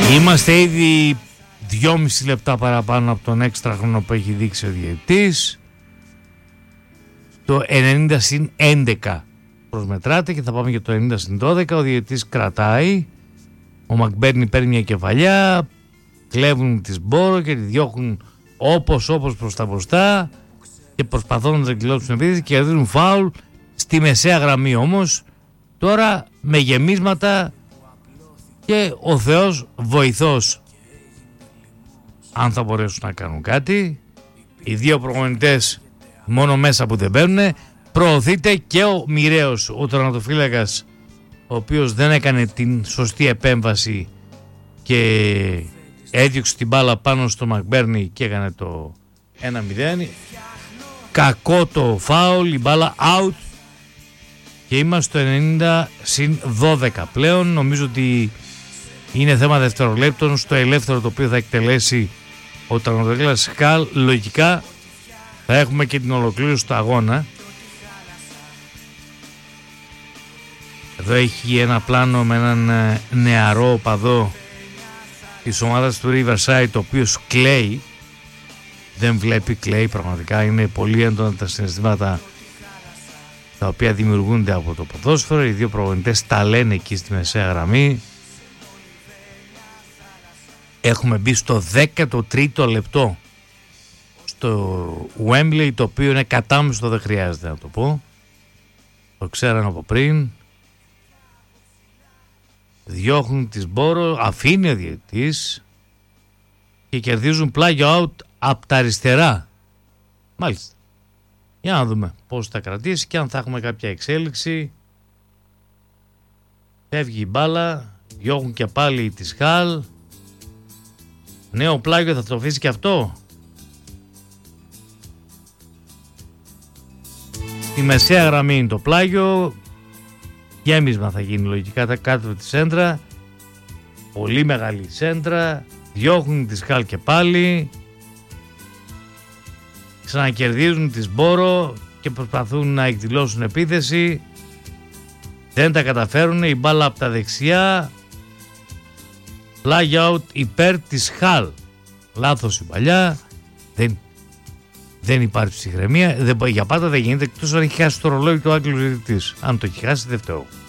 Είμαστε ήδη 2,5 λεπτά παραπάνω από τον έξτρα χρόνο που έχει δείξει ο διαιτητής. Το 90-11 προσμετράται και θα πάμε για το 90-12. Ο διαιτητής κρατάει. Ο Μακμπέρνι παίρνει μια κεφαλιά. Κλέβουν τη Μπόρο και τη διώχνουν όπως προς τα μπροστά και προσπαθούν να τρεγκλώσουν επίθεση και κερδίζουν φάουλ στη μεσαία γραμμή. Όμως τώρα με γεμίσματα και ο Θεός βοηθός αν θα μπορέσουν να κάνουν κάτι. Οι δύο προπονητές μόνο μέσα που δεν μπαίνουν. Προωθείται και ο Μοιραίος, ο τερματοφύλακας, ο οποίος δεν έκανε την σωστή επέμβαση και έδιωξε την μπάλα πάνω στο Μακμπέρνι και έκανε το 1-0. Κακό το φάουλ, η μπάλα out και είμαστε στο 90-12 πλέον. Νομίζω ότι είναι θέμα δευτερολέπτων στο ελεύθερο το οποίο θα εκτελέσει ο τερματοφύλακας Χαλ. Λογικά θα έχουμε και την ολοκλήρωση του αγώνα. Εδώ έχει ένα πλάνο με έναν νεαρό οπαδό της ομάδας του Riverside, το οποίος κλαίει. Δεν βλέπει, κλαίει πραγματικά. Είναι πολύ έντονα τα συναισθήματα τα οποία δημιουργούνται από το ποδόσφαιρο. Οι δύο προπονητές τα λένε εκεί στη μεσαία γραμμή. Έχουμε μπει στο 13ο λεπτό στο Wembley, το οποίο είναι κατάμεστο, δεν χρειάζεται να το πω. Το ξέραμε από πριν. Διώχνουν τη Μπόρο, αφήνει ο διαιτητής και κερδίζουν πλάγιο out από τα αριστερά. Μάλιστα. Για να δούμε πώς θα κρατήσει και αν θα έχουμε κάποια εξέλιξη. Φεύγει η μπάλα, διώχνουν και πάλι τη Χαλ. Νέο πλάγιο, θα το αφήσει και αυτό. Στη μεσαία γραμμή είναι το πλάγιο. Γέμισμα θα γίνει λογικά τα κάτω τη σέντρα. Πολύ μεγάλη σέντρα. Διώχνουν τη Χαλ και πάλι. Ξανακερδίζουν τη Μπόρο και προσπαθούν να εκδηλώσουν επίθεση. Δεν τα καταφέρουν. Η μπάλα από τα δεξιά. Flag out υπέρ της Χαλ. Λάθος η παλιά. Δεν υπάρχει ψυχραιμία. Για πάντα δεν γίνεται, εκτός αν έχει χάσει το ρολόι του Άγγλου διαιτητής. Αν το έχει χάσει δεν φταίω.